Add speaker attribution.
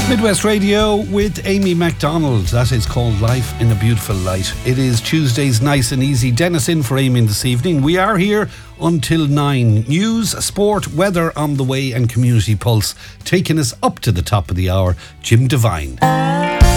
Speaker 1: Midwest Radio with Amy MacDonald. That is called Life in a Beautiful Light. It is Tuesday's Nice and Easy. Dennis in for Amy this evening. We are here until 9. News, sport, weather on the way and community pulse. Taking us up to the top of the hour, Jim Devine.